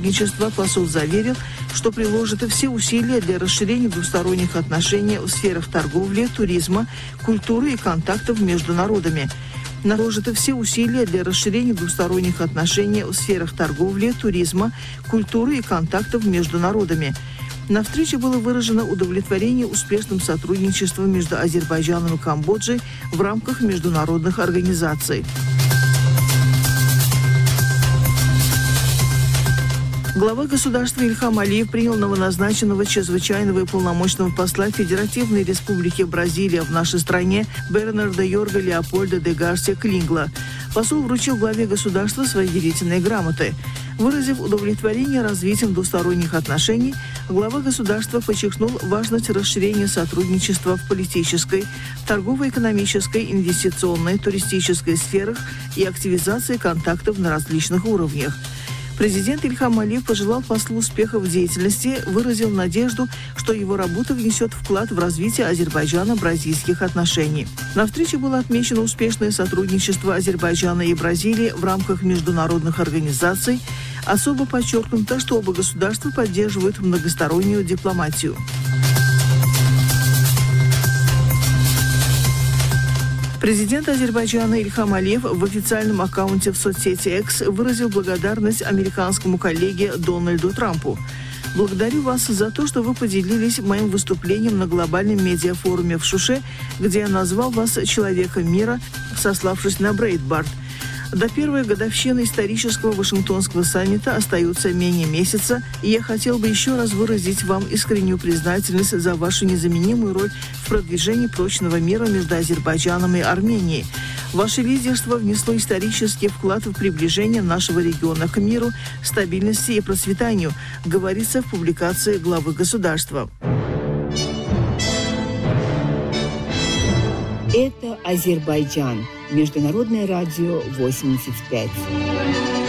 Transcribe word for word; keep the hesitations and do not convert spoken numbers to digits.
сотрудничества посол заверил, что приложит все усилия для расширения двусторонних отношений в сферах торговли, туризма, культуры и контактов между народами. Наложит все усилия для расширения двусторонних отношений в сферах торговли, туризма, культуры и контактов между народами. На встрече было выражено удовлетворение успешным сотрудничеством между Азербайджаном и Камбоджей в рамках международных организаций. Глава государства Ильхам Алиев принял новоназначенного чрезвычайного и полномочного посла Федеративной Республики Бразилия в нашей стране Бернарда Йорга Леопольда де Гарсия Клингла. Посол вручил главе государства свои верительные грамоты. Выразив удовлетворение развитием двусторонних отношений, глава государства подчеркнул важность расширения сотрудничества в политической, торгово-экономической, инвестиционной, туристической сферах и активизации контактов на различных уровнях. Президент Ильхам Алиев пожелал послу успехов в деятельности, выразил надежду, что его работа внесет вклад в развитие Азербайджано-бразильских отношений. На встрече было отмечено успешное сотрудничество Азербайджана и Бразилии в рамках международных организаций. Особо подчеркнуто, что оба государства поддерживают многостороннюю дипломатию. Президент Азербайджана Ильхам Алиев в официальном аккаунте в соцсети X выразил благодарность американскому коллеге Дональду Трампу. «Благодарю вас за то, что вы поделились моим выступлением на глобальном медиафоруме в Шуше, где я назвал вас человеком мира, сославшись на Брейтбарт. До первой годовщины исторического Вашингтонского саммита остается менее месяца, и я хотел бы еще раз выразить вам искреннюю признательность за вашу незаменимую роль в продвижении прочного мира между Азербайджаном и Арменией. Ваше лидерство внесло исторический вклад в приближение нашего региона к миру, стабильности и процветанию», говорится в публикации главы государства. Это Азербайджан. Международное радио восемьдесят пять.